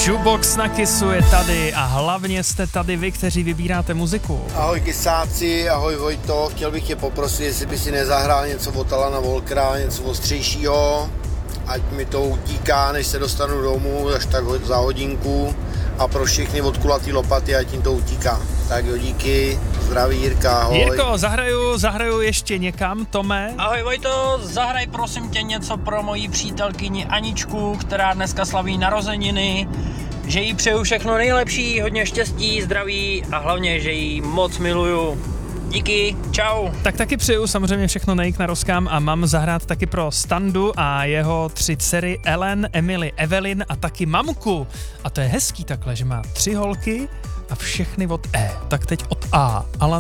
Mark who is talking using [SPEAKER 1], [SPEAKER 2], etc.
[SPEAKER 1] Shoebox na Kissu je tady a hlavně jste tady vy, kteří vybíráte muziku.
[SPEAKER 2] Ahoj Kisáci, ahoj Vojto, chtěl bych tě poprosit, jestli by si nezahrál něco od Alana Walkera, něco ostřejšího, ať mi to utíká, než se dostanu domů, až tak za hodinku, a pro všechny od Kulatý lopaty, ať jim to utíká. Tak jo, díky, zdraví Jirka, ahoj.
[SPEAKER 1] Jirko, zahraju ještě někam, Tome.
[SPEAKER 3] Ahoj Vojto, zahraj prosím tě něco pro moji přítelkyni Aničku, která dneska slaví narozeniny, že jí přeju všechno nejlepší, hodně štěstí, zdraví a hlavně, že jí moc miluju. Díky, čau.
[SPEAKER 1] Tak taky přeju samozřejmě všechno nejk na rozkám a mám zahrát taky pro Standu a jeho 3 dcery Ellen, Emily, Evelyn a taky mamku. A to je hezký takhle, že má 3 holky a všechny od E. Tak teď od A. Alan